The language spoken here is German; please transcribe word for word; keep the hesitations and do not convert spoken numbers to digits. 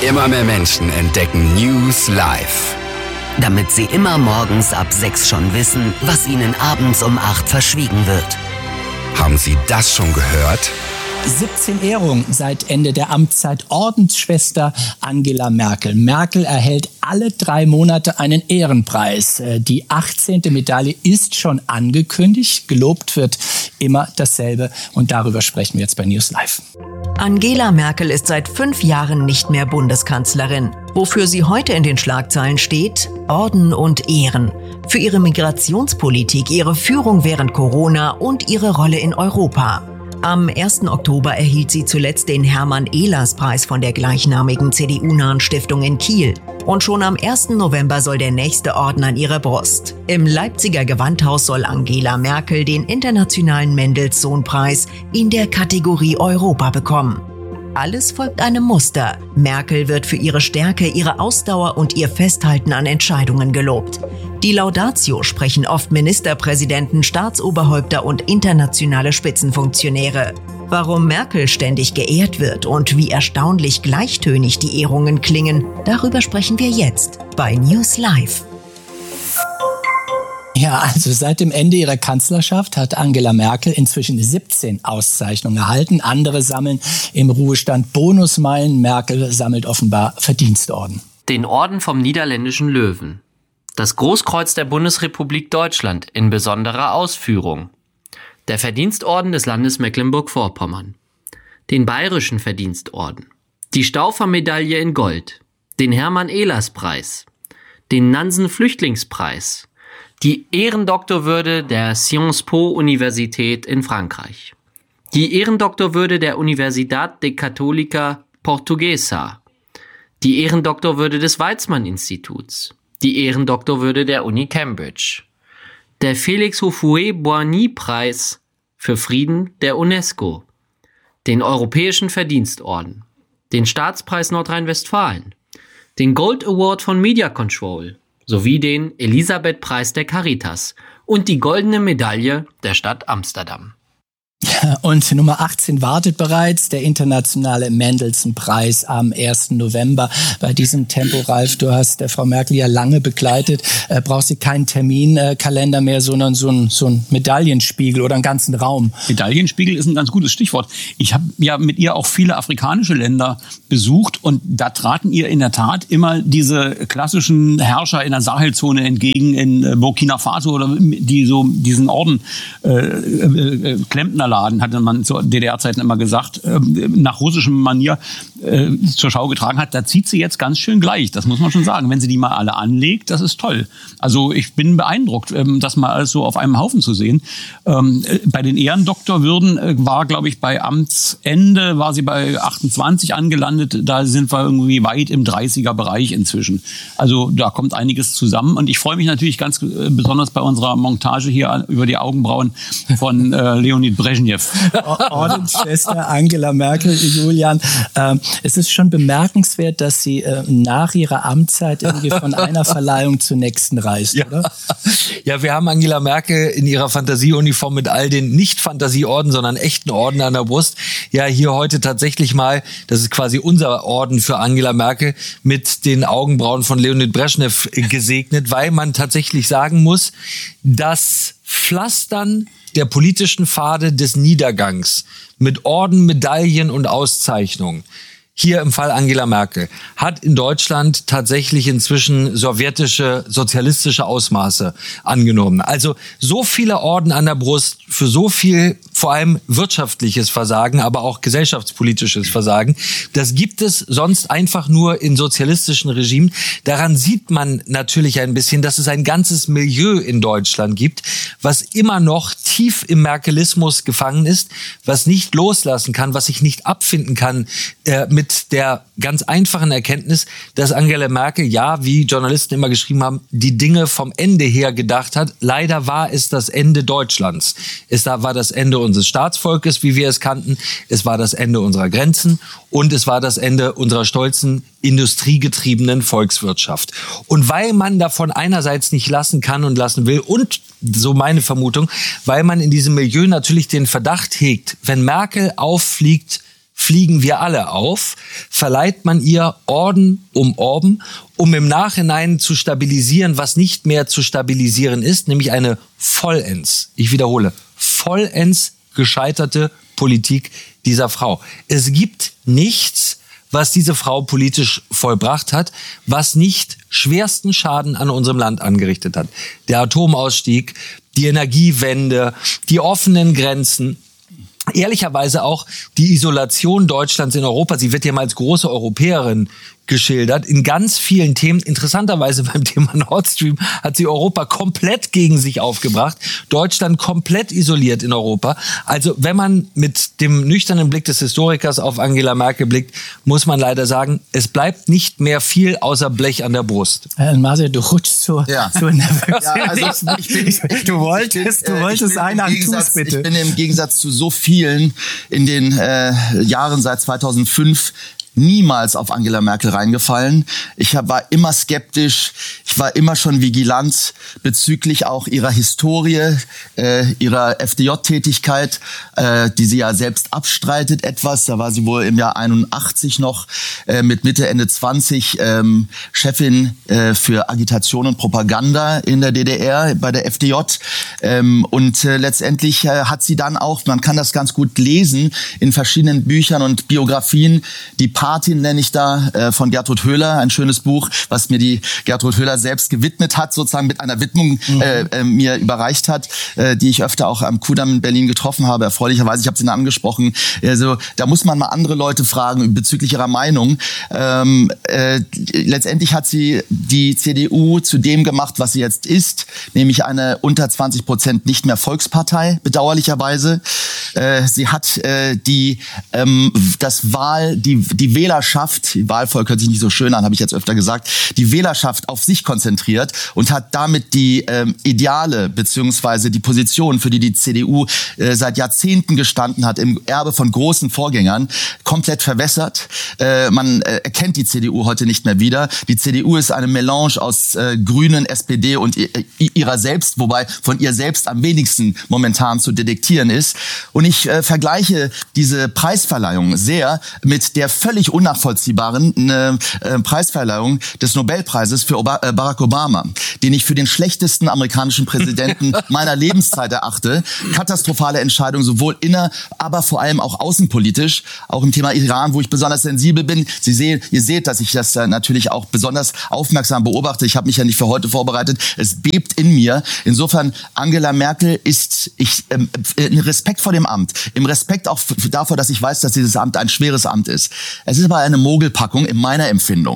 Immer mehr Menschen entdecken News Live. Damit sie immer morgens ab sechs schon wissen, was ihnen abends um acht verschwiegen wird. Haben Sie das schon gehört? siebzehn Ehrungen seit Ende der Amtszeit Ordensschwester Angela Merkel. Merkel erhält alle drei Monate einen Ehrenpreis. Die achtzehnte Medaille ist schon angekündigt. Gelobt wird immer dasselbe. Und darüber sprechen wir jetzt bei News Live. Angela Merkel ist seit fünf Jahren nicht mehr Bundeskanzlerin. Wofür sie heute in den Schlagzeilen steht? Orden und Ehren. Für ihre Migrationspolitik, ihre Führung während Corona und ihre Rolle in Europa. Am ersten Oktober erhielt sie zuletzt den Hermann-Ehlers-Preis von der gleichnamigen C D U-nahen Stiftung in Kiel. Und schon am ersten November soll der nächste Orden an ihre Brust. Im Leipziger Gewandhaus soll Angela Merkel den internationalen Mendelssohn-Preis in der Kategorie Europa bekommen. Alles folgt einem Muster. Merkel wird für ihre Stärke, ihre Ausdauer und ihr Festhalten an Entscheidungen gelobt. Die Laudatio sprechen oft Ministerpräsidenten, Staatsoberhäupter und internationale Spitzenfunktionäre. Warum Merkel ständig geehrt wird und wie erstaunlich gleichtönig die Ehrungen klingen, darüber sprechen wir jetzt bei News Live. Ja, also seit dem Ende ihrer Kanzlerschaft hat Angela Merkel inzwischen siebzehn Auszeichnungen erhalten. Andere sammeln im Ruhestand Bonusmeilen. Merkel sammelt offenbar Verdienstorden. Den Orden vom Niederländischen Löwen. Das Großkreuz der Bundesrepublik Deutschland in besonderer Ausführung. Der Verdienstorden des Landes Mecklenburg-Vorpommern. Den Bayerischen Verdienstorden. Die Stauffer-Medaille in Gold. Den Hermann-Ehlers-Preis. Den Nansen-Flüchtlingspreis. Die Ehrendoktorwürde der Sciences Po Universität in Frankreich. Die Ehrendoktorwürde der Universidad de Católica Portuguesa. Die Ehrendoktorwürde des Weizmann-Instituts. Die Ehrendoktorwürde der Uni Cambridge. Der Félix Houphouët-Boigny-Preis für Frieden der UNESCO. Den Europäischen Verdienstorden. Den Staatspreis Nordrhein-Westfalen. Den Gold Award von Media Control. Sowie den Elisabeth-Preis der Caritas und die Goldene Medaille der Stadt Amsterdam. Und Nummer achtzehn wartet bereits, der internationale Mendelssohn-Preis am ersten November. Bei diesem Tempo, Ralf, du hast äh, Frau Merkel ja lange begleitet, äh, brauchst du keinen Terminkalender mehr, sondern so ein, so ein Medaillenspiegel oder einen ganzen Raum. Medaillenspiegel ist ein ganz gutes Stichwort. Ich habe ja mit ihr auch viele afrikanische Länder besucht und da traten ihr in der Tat immer diese klassischen Herrscher in der Sahelzone entgegen, in Burkina Faso, oder die so diesen Orden äh, äh, Klempner Laden, hatte man zu D D R-Zeiten immer gesagt, nach russischem Manier äh, zur Schau getragen hat. Da zieht sie jetzt ganz schön gleich, das muss man schon sagen. Wenn sie die mal alle anlegt, das ist toll. Also ich bin beeindruckt, ähm, das mal alles so auf einem Haufen zu sehen. Ähm, bei den Ehrendoktorwürden äh, war, glaube ich, bei Amtsende war sie bei achtundzwanzig angelandet. Da sind wir irgendwie weit im dreißiger-Bereich inzwischen. Also da kommt einiges zusammen. Und ich freue mich natürlich ganz äh, besonders bei unserer Montage hier über die Augenbrauen von äh, Leonid Brezhnev. Ordensschwester Angela Merkel, Julian. Ähm, es ist schon bemerkenswert, dass sie äh, nach ihrer Amtszeit irgendwie von einer Verleihung zur nächsten reist, ja. oder? Ja, wir haben Angela Merkel in ihrer Fantasieuniform mit all den nicht Fantasieorden, sondern echten Orden an der Brust. Ja, hier heute tatsächlich mal, das ist quasi unser Orden für Angela Merkel, mit den Augenbrauen von Leonid Brezhnev gesegnet, weil man tatsächlich sagen muss, dass Pflastern der politischen Pfade des Niedergangs mit Orden, Medaillen und Auszeichnungen, hier im Fall Angela Merkel, hat in Deutschland tatsächlich inzwischen sowjetische, sozialistische Ausmaße angenommen. Also so viele Orden an der Brust für so viel, vor allem wirtschaftliches Versagen, aber auch gesellschaftspolitisches Versagen, das gibt es sonst einfach nur in sozialistischen Regimen. Daran sieht man natürlich ein bisschen, dass es ein ganzes Milieu in Deutschland gibt, was immer noch tief im Merkelismus gefangen ist, was nicht loslassen kann, was sich nicht abfinden kann äh, mit der ganz einfachen Erkenntnis, dass Angela Merkel, ja, wie Journalisten immer geschrieben haben, die Dinge vom Ende her gedacht hat. Leider war es das Ende Deutschlands. Es war das Ende unseres Staatsvolkes, wie wir es kannten. Es war das Ende unserer Grenzen und es war das Ende unserer stolzen, industriegetriebenen Volkswirtschaft. Und weil man davon einerseits nicht lassen kann und lassen will und, so meine Vermutung, weil man in diesem Milieu natürlich den Verdacht hegt, wenn Merkel auffliegt, fliegen wir alle auf, verleiht man ihr Orden um Orden, um im Nachhinein zu stabilisieren, was nicht mehr zu stabilisieren ist, nämlich eine vollends, ich wiederhole, vollends gescheiterte Politik dieser Frau. Es gibt nichts, was diese Frau politisch vollbracht hat, was nicht schwersten Schaden an unserem Land angerichtet hat. Der Atomausstieg, die Energiewende, die offenen Grenzen, ehrlicherweise auch die Isolation Deutschlands in Europa. Sie wird ja mal als große Europäerin geschildert, in ganz vielen Themen. Interessanterweise beim Thema Nord Stream hat sie Europa komplett gegen sich aufgebracht, Deutschland komplett isoliert in Europa. Also wenn man mit dem nüchternen Blick des Historikers auf Angela Merkel blickt, muss man leider sagen, es bleibt nicht mehr viel außer Blech an der Brust. Herr Marcel, du rutschst so, ja. so nervös. Ja, also ich bin, du wolltest, ich bin, du wolltest einen Tu's, bitte. Ich bin im Gegensatz zu so vielen in den äh, Jahren seit zweitausendfünf niemals auf Angela Merkel reingefallen. Ich war immer skeptisch, ich war immer schon vigilant bezüglich auch ihrer Historie, äh, ihrer F D J-Tätigkeit, äh, die sie ja selbst abstreitet etwas. Da war sie wohl im Jahr einundachtzig noch äh, mit Mitte, Ende zwanzig ähm, Chefin äh, für Agitation und Propaganda in der D D R bei der F D J. Ähm, und äh, letztendlich äh, hat sie dann auch, man kann das ganz gut lesen, in verschiedenen Büchern und Biografien, die Patin nenne ich da, äh, von Gertrud Höhler, ein schönes Buch, was mir die Gertrud Höhler selbst gewidmet hat, sozusagen mit einer Widmung mhm. äh, äh, mir überreicht hat, äh, die ich öfter auch am Kudamm in Berlin getroffen habe, erfreulicherweise, ich habe sie angesprochen. Also da muss man mal andere Leute fragen bezüglich ihrer Meinung. Ähm, äh, letztendlich hat sie die C D U zu dem gemacht, was sie jetzt ist, nämlich eine unter zwanzig Prozent nicht mehr Volkspartei, bedauerlicherweise. Äh, sie hat äh, die ähm, das Wahl, die die Wählerschaft, die Wahlvolk hört sich nicht so schön an, habe ich jetzt öfter gesagt, die Wählerschaft auf sich konzentriert und hat damit die ähm, Ideale beziehungsweise die Position, für die die C D U äh, seit Jahrzehnten gestanden hat, im Erbe von großen Vorgängern, komplett verwässert. Äh, man äh, erkennt die C D U heute nicht mehr wieder. Die C D U ist eine Melange aus äh, Grünen, S P D und ihrer selbst, wobei von ihr selbst am wenigsten momentan zu detektieren ist. Und ich äh, vergleiche diese Preisverleihung sehr mit der völlig unnachvollziehbaren äh, äh, Preisverleihung des Nobelpreises für Oba- äh, Barack Obama, den ich für den schlechtesten amerikanischen Präsidenten meiner Lebenszeit erachte. Katastrophale Entscheidung, sowohl inner, aber vor allem auch außenpolitisch, auch im Thema Iran, wo ich besonders sensibel bin. Sie sehen, ihr seht, dass ich das äh, natürlich auch besonders aufmerksam beobachte. Ich habe mich ja nicht für heute vorbereitet. Es bebt in mir. Insofern, Angela Merkel ist ich ähm, in Respekt vor dem Amt, im Respekt auch f- davor, dass ich weiß, dass dieses Amt ein schweres Amt ist. Es ist aber eine Mogelpackung in meiner Empfindung.